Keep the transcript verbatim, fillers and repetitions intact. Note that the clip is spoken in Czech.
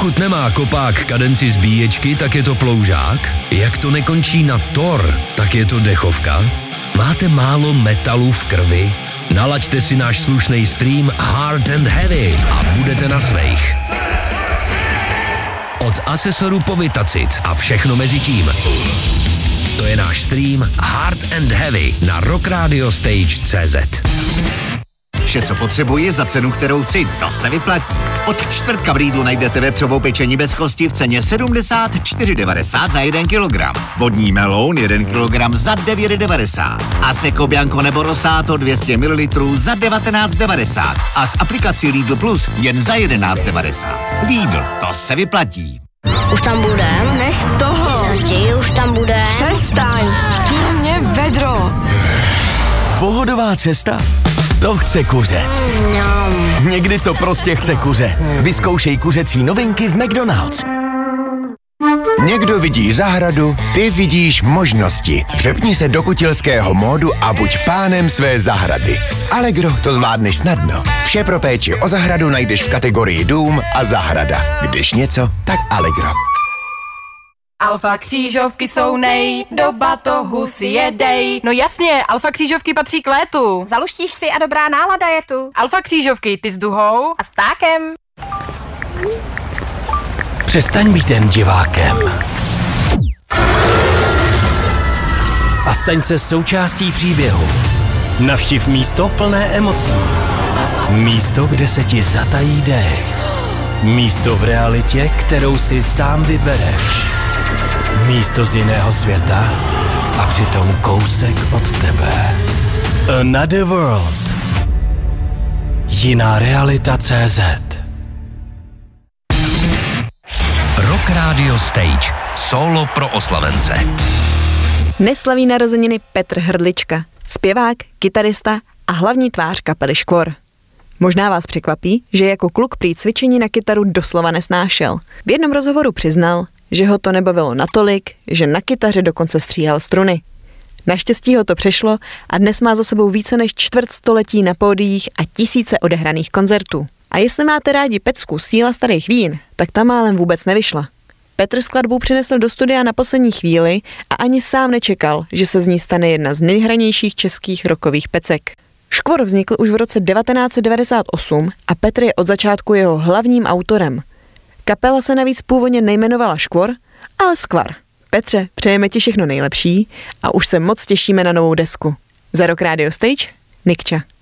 Pokud nemá kopák kadenci zbíječky, tak je to ploužák. Jak to nekončí na tor, tak je to dechovka. Máte málo metalu v krvi? Nalaďte si náš slušný stream Hard and Heavy a budete na svejch. Od Asesoru po Vitacit a všechno mezi tím. To je náš stream Hard and Heavy na rock radio stage tečka cé zet. Vše, co potřebuji za cenu, kterou chci, to se vyplatí. Od čtvrtka v Lidlu najdete vepřovou pečení bez kosti v ceně sedmdesát čtyři devadesát za jeden kilogram. Vodní meloun jeden kilogram za devět devadesát. A Seco Bianco nebo Rosato dvě stě mililitrů za devatenáct devadesát. A s aplikací Lidl Plus jen za jedenáct devadesát. Lidl, to se vyplatí. Už tam budem? Nech toho. Raději už tam bude. Přestaň. Chtěl mě vedro. Pohodová cesta? To chce kuře. Mňam. Někdy to prostě chce kuře. Vyzkoušej kuřecí novinky v McDonald's. Někdo vidí zahradu, ty vidíš možnosti. Přepni se do kutilského módu a buď pánem své zahrady. S Allegro to zvládneš snadno. Vše pro péči o zahradu najdeš v kategorii dům a zahrada. Když něco, tak Allegro. Alfa křížovky jsou nej, do batohu si jedej. No jasně, Alfa křížovky patří k létu. Zaluštíš si a dobrá nálada je tu. Alfa křížovky, ty s duhou A s ptákem. Přestaň být jen divákem. A staň se součástí příběhu. Navštiv místo plné emocí. Místo, kde se ti zatají dech. Místo v realitě, kterou si sám vybereš. Místo z jiného světa a přitom kousek od tebe. Another World. Jiná realita tečka cé zet. Rock Radio Stage. Solo pro oslavence. Neslaví narozeniny Petr Hrdlička. Zpěvák, kytarista a hlavní tvář kapely Škvor. Možná vás překvapí, že jako kluk prý cvičení na kytaru doslova nesnášel. V jednom rozhovoru přiznal, že ho to nebavilo natolik, že na kytaře dokonce stříhal struny. Naštěstí ho to přešlo a dnes má za sebou více než čtvrt století na pódiích a tisíce odehraných koncertů. A jestli máte rádi pecku Síla starých vín, tak ta málem vůbec nevyšla. Petr skladbu přinesl do studia na poslední chvíli a ani sám nečekal, že se z ní stane jedna z nejhranějších českých rockových pecek. Škvor vznikl už v roce devatenáct set devadesát osm a Petr je od začátku jeho hlavním autorem. Kapela se navíc původně nejmenovala Škvor, ale Skvar. Petře, přejeme ti všechno nejlepší a už se moc těšíme na novou desku. Za Rock Radio Stage, Nikča.